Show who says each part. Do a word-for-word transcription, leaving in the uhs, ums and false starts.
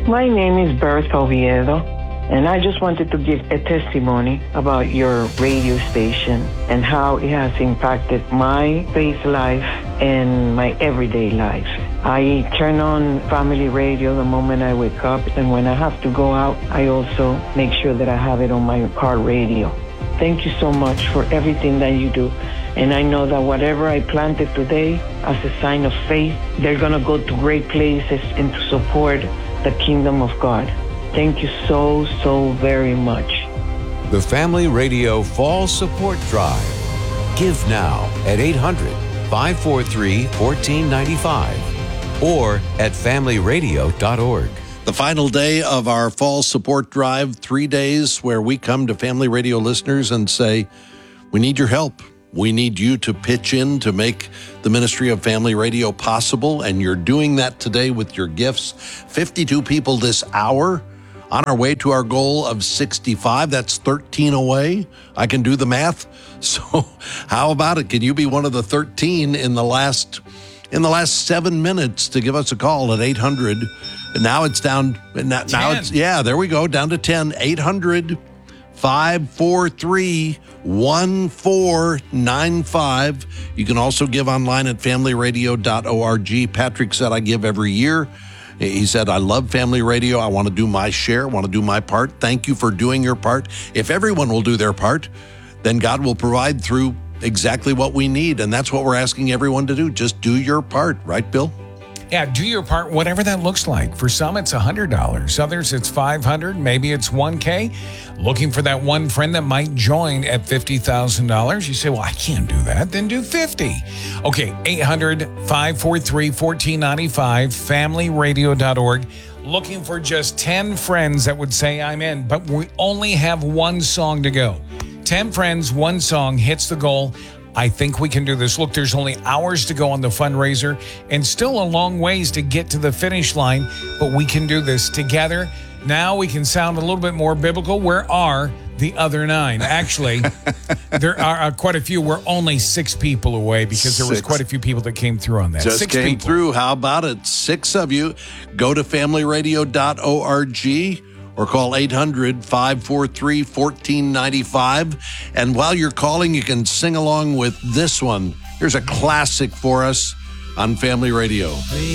Speaker 1: My name is Bertha Oviedo, and I just wanted to give a testimony about your radio station and how it has impacted my faith life and my everyday life. I turn on family radio the moment I wake up, and when I have to go out, I also make sure that I have it on my car radio. Thank you so much for everything that you do. And I know that whatever I planted today as a sign of faith, they're going to go to great places and to support the kingdom of God. Thank you so, so very much.
Speaker 2: The Family Radio Fall Support Drive. Give now at eight hundred, five four three, one four nine five or at family radio dot org.
Speaker 3: The final day of our Fall Support Drive, three days where we come to Family Radio listeners and say, we need your help. We need you to pitch in to make the ministry of Family Radio possible, and you're doing that today with your gifts. fifty-two people this hour on our way to our goal of sixty-five. That's thirteen away. I can do the math. So how about it? Can you be one of the thirteen in the last in the last seven minutes to give us a call at eight hundred? And now it's down. Now, now it's yeah. There we go. Down to ten. eight hundred, five four three, one four nine five. You can also give online at family radio dot org. Patrick said, I give every year. He said, I love Family Radio. I want to do my share, I want to do my part. Thank you for doing your part. If everyone will do their part, then God will provide through exactly what we need. And that's what we're asking everyone to do. Just do your part. Right, Bill?
Speaker 4: Yeah, do your part, whatever that looks like. For some, it's one hundred dollars. Others, it's five hundred dollars. Maybe it's one K. Looking for that one friend that might join at fifty thousand dollars. You say, well, I can't do that. Then do fifty. Okay, eight hundred, five four three, one four nine five, family radio dot org. Looking for just ten friends that would say, I'm in. But we only have one song to go. ten friends, one song hits the goal. I think we can do this. Look, there's only hours to go on the fundraiser and still a long ways to get to the finish line, but we can do this together. Now we can sound a little bit more biblical. Where are the other nine? Actually, there are uh, quite a few. We're only six people away because there was
Speaker 3: Six.
Speaker 4: quite a few people that came through on that.
Speaker 3: Just
Speaker 4: six
Speaker 3: came
Speaker 4: people.
Speaker 3: through. How about it? Six of you. Go to family radio dot org or call eight hundred, five four three, one four nine five. And while you're calling, you can sing along with this one. Here's a classic for us on Family Radio.